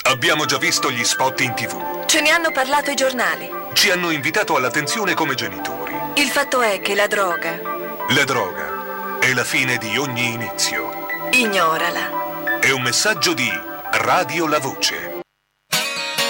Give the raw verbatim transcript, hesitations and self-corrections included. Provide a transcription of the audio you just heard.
Abbiamo già visto gli spot in tivù. Ce ne hanno parlato i giornali. Ci hanno invitato all'attenzione come genitori. Il fatto è che la droga... La droga è la fine di ogni inizio. Ignorala. È un messaggio di Radio La Voce.